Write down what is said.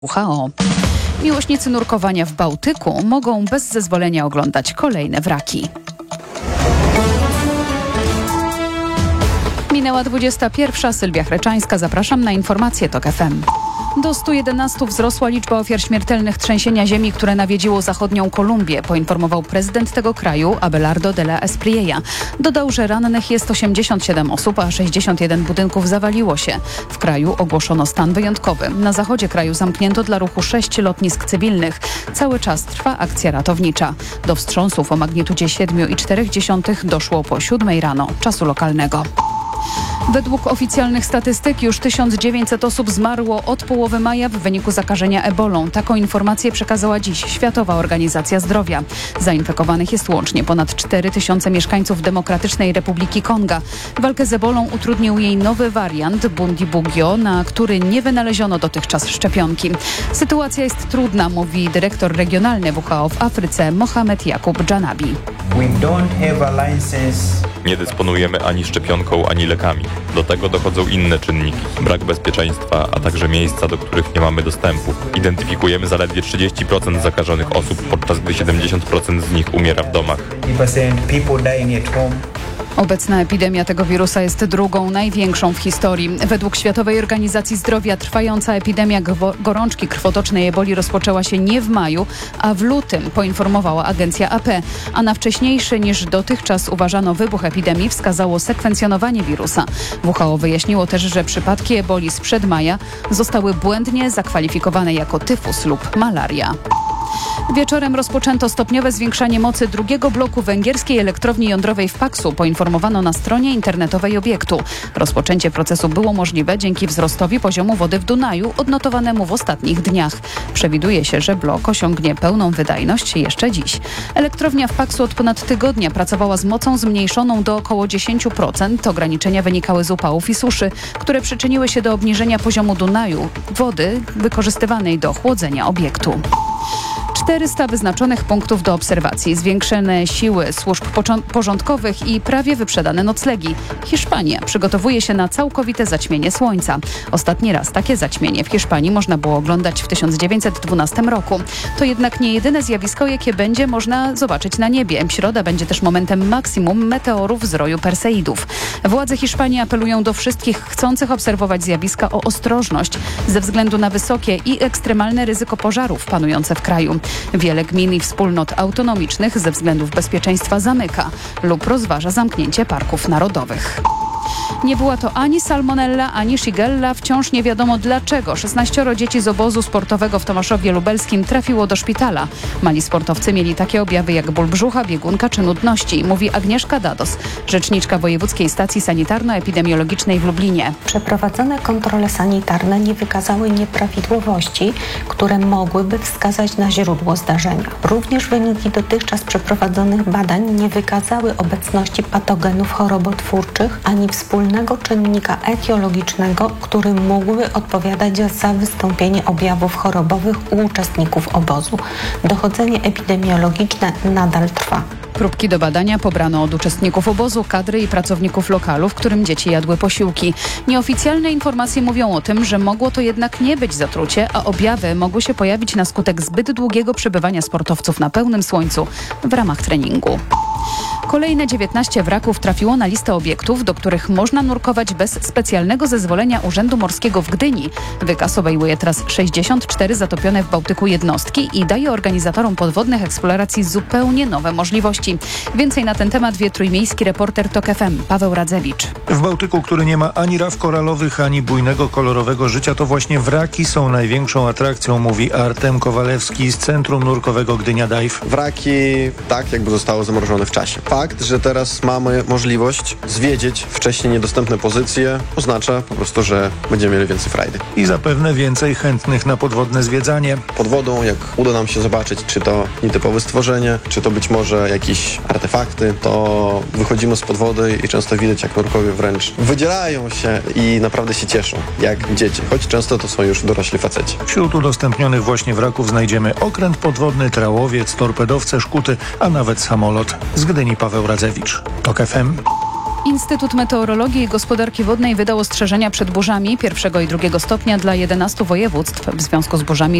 WHO. Miłośnicy nurkowania w Bałtyku mogą bez zezwolenia oglądać kolejne wraki. Minęła 21. Sylwia Chreczańska. Zapraszam na informacje TOK FM. Do 111 wzrosła liczba ofiar śmiertelnych trzęsienia ziemi, które nawiedziło zachodnią Kolumbię, poinformował prezydent tego kraju Abelardo de la Espriella. Dodał, że rannych jest 87 osób, a 61 budynków zawaliło się. W kraju ogłoszono stan wyjątkowy. Na zachodzie kraju zamknięto dla ruchu 6 lotnisk cywilnych. Cały czas trwa akcja ratownicza. Do wstrząsów o magnitudzie 7,4 doszło po 7 rano czasu lokalnego. Według oficjalnych statystyk już 1900 osób zmarło od połowy maja w wyniku zakażenia ebolą. Taką informację przekazała dziś Światowa Organizacja Zdrowia. Zainfekowanych jest łącznie ponad 4000 mieszkańców Demokratycznej Republiki Konga. Walkę z ebolą utrudnił jej nowy wariant Bundibugyo, na który nie wynaleziono dotychczas szczepionki. Sytuacja jest trudna, mówi dyrektor regionalny WHO w Afryce Mohamed Jakub Dżanabi. Nie dysponujemy ani szczepionką, ani lekami. Do tego dochodzą inne czynniki. Brak bezpieczeństwa, a także miejsca, do których nie mamy dostępu. Identyfikujemy zaledwie 30% zakażonych osób, podczas gdy 70% z nich umiera w domach. Obecna epidemia tego wirusa jest drugą największą w historii. Według Światowej Organizacji Zdrowia trwająca epidemia gorączki krwotocznej eboli rozpoczęła się nie w maju, a w lutym, poinformowała agencja AP. A na wcześniejszy niż dotychczas uważano wybuch epidemii wskazało sekwencjonowanie wirusa. WHO wyjaśniło też, że przypadki eboli sprzed maja zostały błędnie zakwalifikowane jako tyfus lub malaria. Wieczorem rozpoczęto stopniowe zwiększanie mocy drugiego bloku węgierskiej elektrowni jądrowej w Paksu, poinformowano na stronie internetowej obiektu. Rozpoczęcie procesu było możliwe dzięki wzrostowi poziomu wody w Dunaju odnotowanemu w ostatnich dniach. Przewiduje się, że blok osiągnie pełną wydajność jeszcze dziś. Elektrownia w Paksu od ponad tygodnia pracowała z mocą zmniejszoną do około 10%. Ograniczenia wynikały z upałów i suszy, które przyczyniły się do obniżenia poziomu Dunaju, wody wykorzystywanej do chłodzenia obiektu. 400 wyznaczonych punktów do obserwacji, zwiększone siły służb porządkowych i prawie wyprzedane noclegi. Hiszpania przygotowuje się na całkowite zaćmienie słońca. Ostatni raz takie zaćmienie w Hiszpanii można było oglądać w 1912 roku. To jednak nie jedyne zjawisko, jakie będzie można zobaczyć na niebie. Środa będzie też momentem maksimum meteorów z roju Perseidów. Władze Hiszpanii apelują do wszystkich chcących obserwować zjawiska o ostrożność ze względu na wysokie i ekstremalne ryzyko pożarów panujące w kraju. Wiele gmin i wspólnot autonomicznych ze względów bezpieczeństwa zamyka lub rozważa zamknięcie parków narodowych. Nie była to ani salmonella, ani shigella. Wciąż nie wiadomo dlaczego 16 dzieci z obozu sportowego w Tomaszowie Lubelskim trafiło do szpitala. Mali sportowcy mieli takie objawy jak ból brzucha, biegunka czy nudności, mówi Agnieszka Dados, rzeczniczka Wojewódzkiej Stacji Sanitarno-Epidemiologicznej w Lublinie. Przeprowadzone kontrole sanitarne nie wykazały nieprawidłowości, które mogłyby wskazać na źródło zdarzenia. Również wyniki dotychczas przeprowadzonych badań nie wykazały obecności patogenów chorobotwórczych ani wspólnego czynnika etiologicznego, który mógłby odpowiadać za wystąpienie objawów chorobowych u uczestników obozu. Dochodzenie epidemiologiczne nadal trwa. Próbki do badania pobrano od uczestników obozu, kadry i pracowników lokalu, w którym dzieci jadły posiłki. Nieoficjalne informacje mówią o tym, że mogło to jednak nie być zatrucie, a objawy mogły się pojawić na skutek zbyt długiego przebywania sportowców na pełnym słońcu w ramach treningu. Kolejne 19 wraków trafiło na listę obiektów, do których można nurkować bez specjalnego zezwolenia Urzędu Morskiego w Gdyni. Wykaz obejmuje teraz 64 zatopione w Bałtyku jednostki i daje organizatorom podwodnych eksploracji zupełnie nowe możliwości. Więcej na ten temat wie trójmiejski reporter TOK FM Paweł Radzewicz. W Bałtyku, który nie ma ani raf koralowych, ani bujnego, kolorowego życia, to właśnie wraki są największą atrakcją, mówi Artem Kowalewski z Centrum Nurkowego Gdynia Dive. Wraki tak jakby zostały zamrożone w czasie. Fakt, że teraz mamy możliwość zwiedzić wcześniej niedostępne pozycje, oznacza po prostu, że będziemy mieli więcej frajdy. I zapewne więcej chętnych na podwodne zwiedzanie. Pod wodą, jak uda nam się zobaczyć, czy to nietypowe stworzenie, czy to być może jakieś artefakty, to wychodzimy z pod wody i często widać, jak nurkowie wręcz wydzielają się i naprawdę się cieszą, jak dzieci, choć często to są już dorośli faceci. Wśród udostępnionych właśnie wraków znajdziemy okręt podwodny, trałowiec, torpedowce, szkuty, a nawet samolot. Z Gdyni Paweł Radzewicz. TOK FM. Instytut Meteorologii i Gospodarki Wodnej wydał ostrzeżenia przed burzami 1. i 2. stopnia dla 11 województw. W związku z burzami